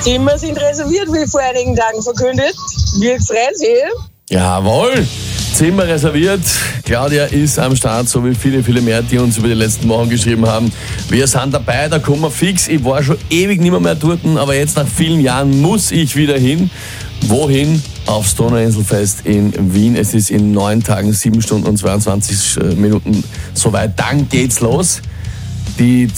Zimmer sind reserviert, wie vor einigen Tagen verkündet. Wir freuen Sie. Jawohl! Zimmer reserviert. Claudia ist am Start, so wie viele, viele mehr, die uns über die letzten Wochen geschrieben haben. Wir sind dabei, da kommen wir fix. Ich war schon ewig nicht mehr dort, aber jetzt nach vielen Jahren muss ich wieder hin. Wohin? Aufs Donauinselfest in Wien. Es ist in 9 Tagen, 7 Stunden und 22 Minuten soweit. Dann geht's los. Die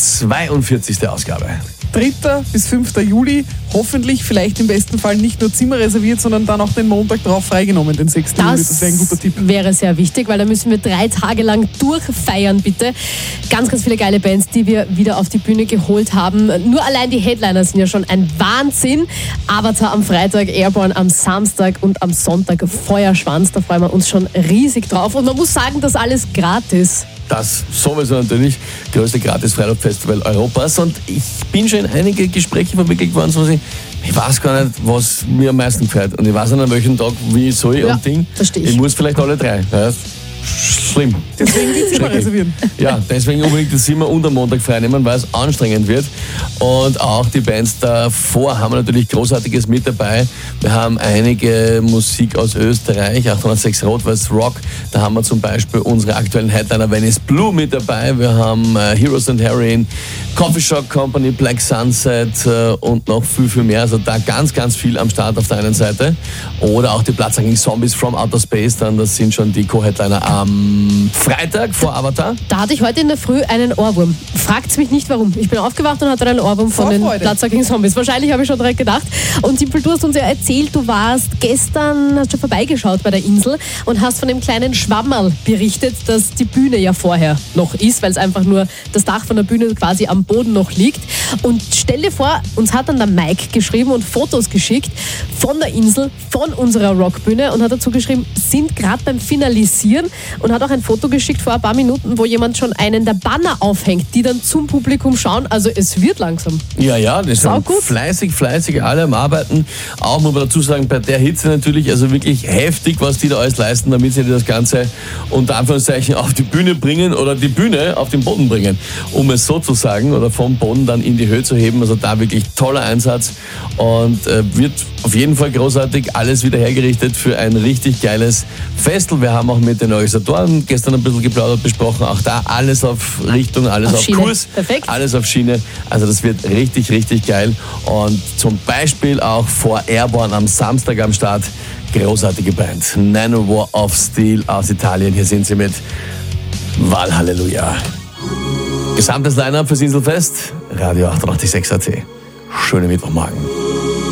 42. Ausgabe. 3. bis 5. Juli, hoffentlich, vielleicht im besten Fall nicht nur Zimmer reserviert, sondern dann auch den Montag drauf freigenommen, den 6. Juli. Das wäre ein guter Tipp. Wäre sehr wichtig, weil da müssen wir 3 Tage lang durchfeiern, bitte. Ganz, ganz viele geile Bands, die wir wieder auf die Bühne geholt haben. Nur allein die Headliner sind ja schon ein Wahnsinn. Avatar am Freitag, Airborne am Samstag und am Sonntag Feuerschwanz. Da freuen wir uns schon riesig drauf. Und man muss sagen, das alles gratis. Das sowieso natürlich. Größte Gratis-Freirad-Festival Europas. Und ich bin schon in einige Gespräche verwickelt worden, so ich weiß gar nicht, was mir am meisten gefällt. Und ich weiß nicht, an welchem Tag, wie soll ich und Ding. Verstehe ich. Ich muss vielleicht alle 3. Ja, schlimm. Deswegen die Zimmer reservieren. Ja, deswegen unbedingt das Zimmer und am Montag freinehmen, weil es anstrengend wird. Und auch die Bands davor haben wir natürlich Großartiges mit dabei. Wir haben einige Musik aus Österreich, 806 Rot-Weiß Rock. Da haben wir zum Beispiel unsere aktuellen Headliner Venice Blue mit dabei. Wir haben Heroes and Heroin, Coffee Shop Company, Black Sunset und noch viel, viel mehr. Also da ganz, ganz viel am Start auf der einen Seite. Oder auch die Platzanging Zombies from Outer Space. Dann, das sind schon die Co-Headliner am Freitag vor Avatar. Da hatte ich heute in der Früh einen Ohrwurm. Fragt's mich nicht warum. Ich bin aufgewacht und hatte einen Ohrwurm von den Platzanging Zombies. Wahrscheinlich habe ich schon direkt gedacht. Und Simpel, du hast uns ja erzählt, du warst gestern, hast schon vorbeigeschaut bei der Insel und hast von dem kleinen Schwammerl berichtet, dass die Bühne ja vorher noch ist, weil es einfach nur das Dach von der Bühne quasi am Boden noch liegt. Und stell dir vor, uns hat dann der Mike geschrieben und Fotos geschickt von der Insel, von unserer Rockbühne und hat dazu geschrieben, sind gerade beim Finalisieren und hat auch ein Foto geschickt vor ein paar Minuten, wo jemand schon einen der Banner aufhängt, die dann zum Publikum schauen. Also es wird langsam. Ja, das sind fleißig alle am Arbeiten. Auch muss man dazu sagen, bei der Hitze natürlich, also wirklich heftig, was die da alles leisten, damit sie das Ganze unter Anführungszeichen auf die Bühne bringen oder die Bühne auf den Boden bringen, um es so zu sagen, oder vom Boden dann in die Höhe zu heben. Also da wirklich toller Einsatz und wird auf jeden Fall großartig, alles wieder hergerichtet für ein richtig geiles Festival. Wir haben auch mit den Organisatoren gestern ein bisschen geplaudert, besprochen, auch da alles auf Richtung, alles auf Kurs, perfekt. Alles auf Schiene. Also das wird richtig, richtig geil. Und zum Beispiel auch vor Airborne am Samstag am Start, großartige Band, Nanowar of Steel aus Italien. Hier sind sie mit Valhalleluja. Gesamtes Line-Up fürs Inselfest, Radio 886 AT. Schönen Mittwochmorgen.